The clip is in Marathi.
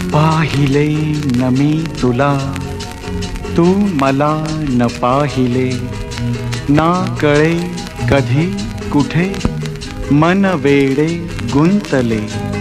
पाहिले न मी तुला, तू मला न पाहिले, ना कळे कधी कुठे मन वेडे गुंतले.